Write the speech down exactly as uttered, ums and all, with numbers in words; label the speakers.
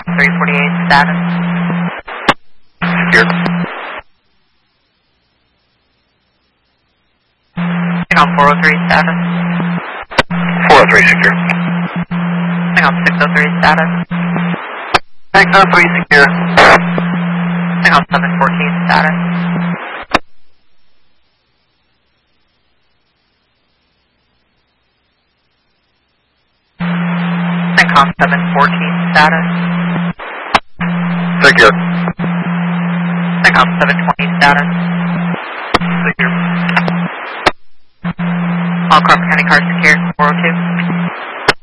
Speaker 1: three forty-eight status.
Speaker 2: Here.
Speaker 1: Hang on four oh three status.
Speaker 2: four oh three secure.
Speaker 1: Hang on six oh three status.
Speaker 2: six oh three secure.
Speaker 1: Hang on seven fourteen status. Hang on seven fourteen status.
Speaker 2: Secure.
Speaker 1: Hang on seven twenty status.
Speaker 2: Secure.
Speaker 1: All Crawford County cars secure, four oh two.